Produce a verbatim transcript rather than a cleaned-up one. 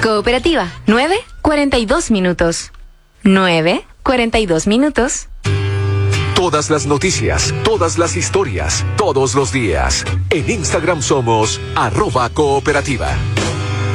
Cooperativa, nueve cuarenta y dos minutos. nueve cuarenta y dos minutos. Todas las noticias, todas las historias, todos los días. En Instagram somos arroba cooperativa.